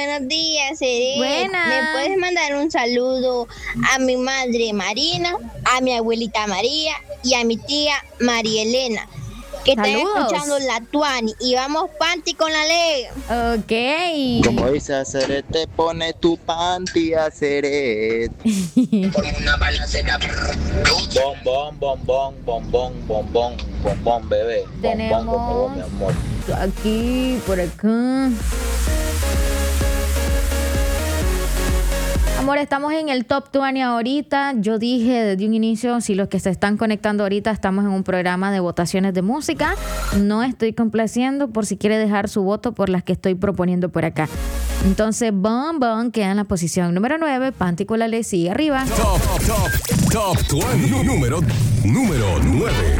Buenos días, Ere. Buenas. ¿Me puedes mandar un saludo a mi madre Marina, a mi abuelita María y a mi tía María Elena, que están Saludos. escuchando la Tuani? Y vamos panty con la ley. Ok. Como dice Aceret, te pone tu panty Aceret. Bombón, bombón, bombón, bombón, bombón, bebé. Bombón, bombón, mi amor. Aquí, por acá. Amor, estamos en el Top 20 ahorita. Yo dije desde un inicio, si los que se están conectando ahorita, estamos en un programa de votaciones de música. No estoy complaciendo por si quiere dejar su voto por las que estoy proponiendo por acá. Entonces, Bombón queda en la posición número 9. Panty con la ley sigue arriba. Top 20. Número 9.